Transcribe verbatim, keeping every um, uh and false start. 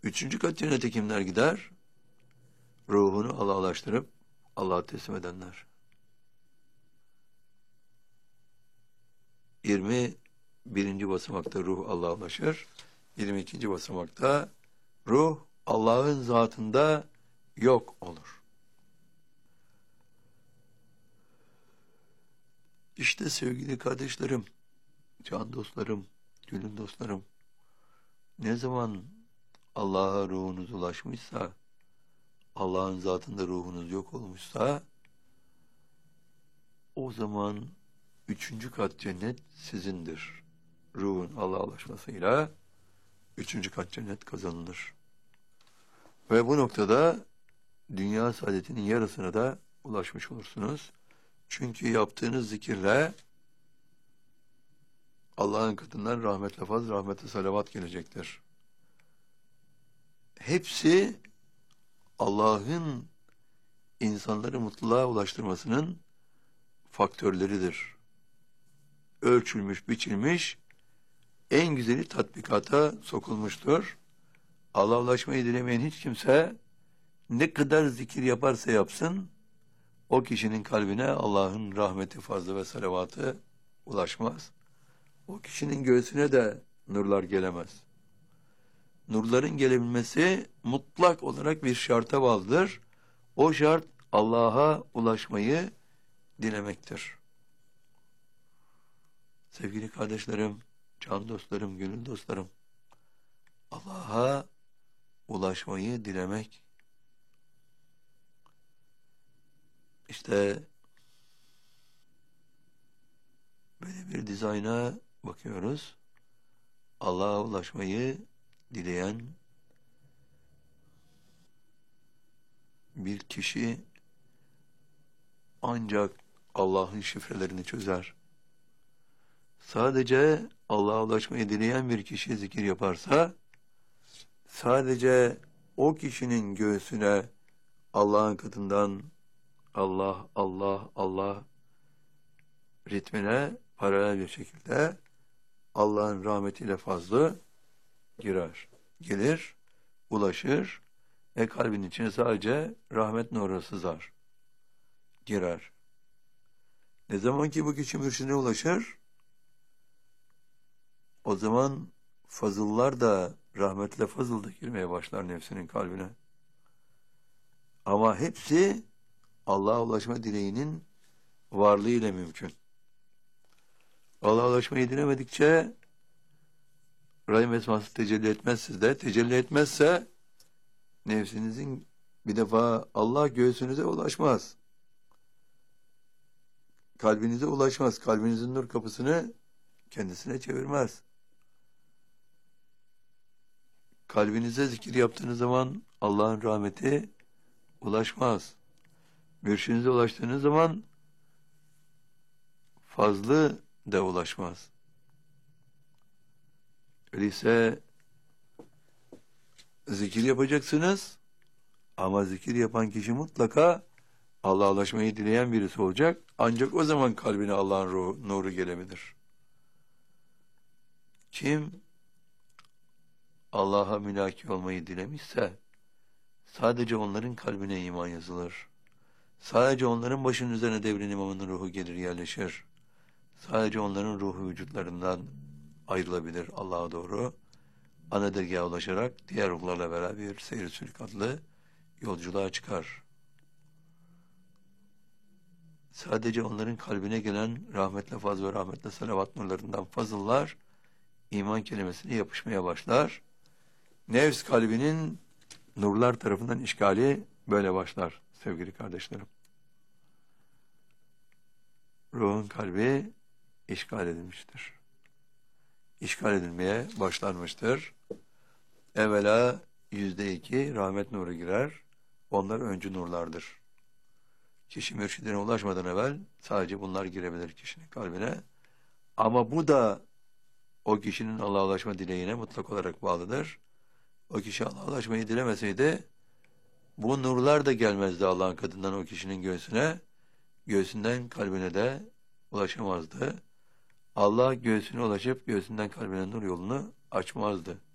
Üçüncü kat cennete kimler gider? Ruhunu Allah'laştırıp Allah'a teslim edenler. yirmi birinci basamakta ruh Allah'a ulaşır. yirmi ikinci basamakta ruh Allah'ın zatında yok olur. İşte sevgili kardeşlerim, can dostlarım, gönül dostlarım, ne zaman Allah'a ruhunuz ulaşmışsa, Allah'ın zatında ruhunuz yok olmuşsa, o zaman üçüncü kat cennet sizindir. Ruhun Allah'a ulaşmasıyla üçüncü kat cennet kazanılır. Ve bu noktada dünya saadetinin yarısına da ulaşmış olursunuz. Çünkü yaptığınız zikirle Allah'ın katından rahmetle faz, rahmetle salavat gelecektir. Hepsi Allah'ın insanları mutluluğa ulaştırmasının faktörleridir. Ölçülmüş, biçilmiş, en güzeli tatbikata sokulmuştur. Allah'a ulaşmayı dilemeyen hiç kimse ne kadar zikir yaparsa yapsın, o kişinin kalbine Allah'ın rahmeti, fazlı ve salavatı ulaşmaz. O kişinin göğsüne de nurlar gelemez. Nurların gelebilmesi mutlak olarak bir şarta bağlıdır. O şart Allah'a ulaşmayı dilemektir. Sevgili kardeşlerim, can dostlarım, gönül dostlarım, Allah'a ulaşmayı dilemek. İşte böyle bir dizayna bakıyoruz. Allah'a ulaşmayı dileyen bir kişi ancak Allah'ın şifrelerini çözer. Sadece Allah'a ulaşmayı dileyen bir kişi zikir yaparsa, sadece o kişinin göğsüne Allah'ın katından Allah, Allah, Allah ritmine paralel bir şekilde Allah'ın rahmetiyle fazla girer, gelir, ulaşır ve kalbin içine sadece rahmet nuru sızar, girer. Ne zaman ki bu kişi mürşidine ulaşır, o zaman fazıllar da rahmetle fazıl da girmeye başlar nefsinin kalbine. Ama hepsi Allah'a ulaşma dileğinin varlığı ile mümkün. Allah'a ulaşmayı dilemedikçe Rahim esması tecelli etmez sizde. Tecelli etmezse nefsinizin bir defa Allah göğsünüze ulaşmaz. Kalbinize ulaşmaz. Kalbinizin nur kapısını kendisine çevirmez. Kalbinize zikir yaptığınız zaman Allah'ın rahmeti ulaşmaz. Mürşidinize ulaştığınız zaman fazlı da ulaşmaz. Öyleyse zikir yapacaksınız ama zikir yapan kişi mutlaka Allah'a ulaşmayı dileyen birisi olacak. Ancak o zaman kalbine Allah'ın ruhu, nuru gelebilir. Kim Allah'a mülaki olmayı dilemişse sadece onların kalbine iman yazılır. Sadece onların başının üzerine devrin imamının ruhu gelir yerleşir. Sadece onların ruhu vücutlarından ayrılabilir Allah'a doğru. Ana dergaha ulaşarak diğer ruhlarla beraber seyir sülük adlı yolculuğa çıkar. Sadece onların kalbine gelen rahmetle faz ve rahmetle salavat nurlarından fazıllar iman kelimesine yapışmaya başlar. Nefs kalbinin nurlar tarafından işgali böyle başlar sevgili kardeşlerim. Ruhun kalbi işgal edilmiştir. İşgal edilmeye başlanmıştır. Evvela yüzde iki rahmet nuru girer. Onlar öncü nurlardır. Kişi mürşidine ulaşmadan evvel sadece bunlar girebilir kişinin kalbine. Ama bu da o kişinin Allah'a ulaşma dileğine mutlak olarak bağlıdır. O kişi Allah'a ulaşmayı dilemeseydi bu nurlar da gelmezdi Allah'ın katından o kişinin göğsüne. Göğsünden kalbine de ulaşamazdı. Allah göğsüne ulaşıp göğsünden kalbine nur yolunu açmazdı.